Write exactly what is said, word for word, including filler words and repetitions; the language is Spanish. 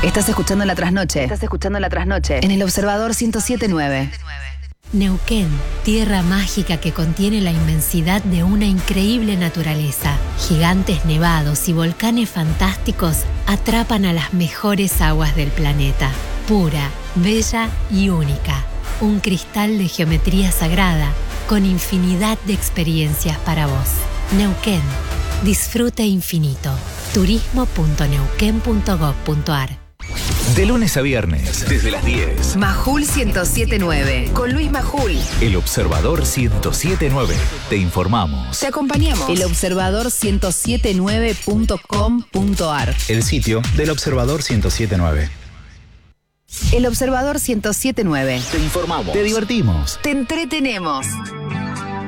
Estás escuchando La Trasnoche. Estás escuchando La Trasnoche. En el Observador ciento siete punto nueve. Neuquén, tierra mágica que contiene la inmensidad de una increíble naturaleza. Gigantes nevados y volcanes fantásticos atrapan a las mejores aguas del planeta. Pura, bella y única. Un cristal de geometría sagrada con infinidad de experiencias para vos. Neuquén, disfrute infinito. turismo punto neuquén punto gob punto ar. De lunes a viernes, desde las diez. Majul ciento siete punto nueve. Con Luis Majul. El Observador ciento siete punto nueve. Te informamos. Te acompañamos. El Observador ciento siete punto nueve punto com punto ar. El sitio del Observador ciento siete punto nueve. El Observador ciento siete punto nueve. Te informamos. Te divertimos. Te entretenemos.